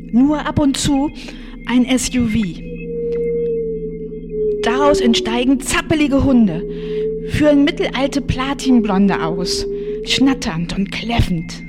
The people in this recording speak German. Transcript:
Nur ab und zu ein SUV. Daraus entsteigen zappelige Hunde, führen mittelalte Platinblonde aus, schnatternd und kläffend.